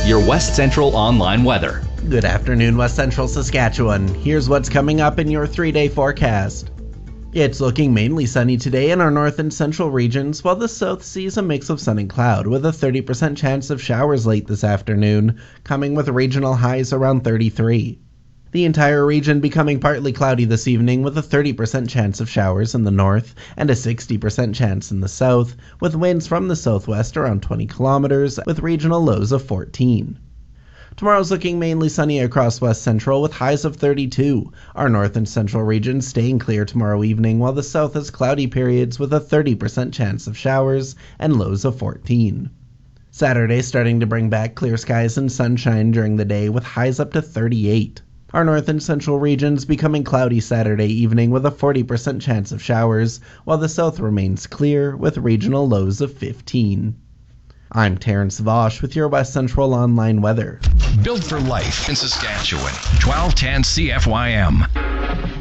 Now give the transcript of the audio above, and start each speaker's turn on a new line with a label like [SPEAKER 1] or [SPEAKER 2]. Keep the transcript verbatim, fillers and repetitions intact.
[SPEAKER 1] your West Central online weather.
[SPEAKER 2] Good afternoon, West Central Saskatchewan. Here's what's coming up in your three-day forecast. It's looking mainly sunny today in our north and central regions, while the south sees a mix of sun and cloud, with a thirty percent chance of showers late this afternoon, coming with regional highs around thirty-three. The entire region becoming partly cloudy this evening, with a thirty percent chance of showers in the north and a sixty percent chance in the south, with winds from the southwest around twenty kilometers, with regional lows of fourteen. Tomorrow's looking mainly sunny across West Central with highs of thirty-two. Our north and central regions staying clear tomorrow evening, while the south has cloudy periods with a thirty percent chance of showers and lows of fourteen. Saturday starting to bring back clear skies and sunshine during the day with highs up to thirty-eight. Our north and central regions becoming cloudy Saturday evening with a forty percent chance of showers, while the south remains clear with regional lows of fifteen. I'm Terrence Vosh with your West Central online weather.
[SPEAKER 3] Built for life in Saskatchewan. twelve ten C F Y M.